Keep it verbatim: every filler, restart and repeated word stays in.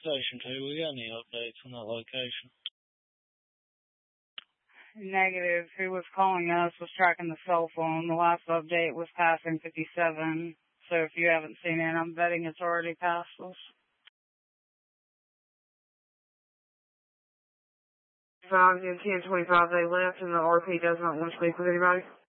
station two. We got any updates on that location? Negative. Who was calling us was tracking the cell phone. The last update was passing fifty-seven. So if you haven't seen it, I'm betting it's already past us. five and ten twenty-five, they left, and the R P does not want to speak with anybody.